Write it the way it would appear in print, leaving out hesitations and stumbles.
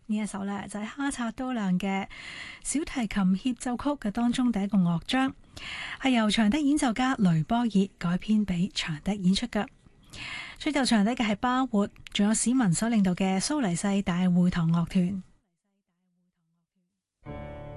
呢一首呢，就係哈察多亮嘅小提琴協奏曲嘅當中第一個樂章，係由長笛演奏家雷波爾改編俾長笛演出嘅。吹奏長笛嘅係巴活，仲有史文所領導嘅蘇黎世大會堂樂團。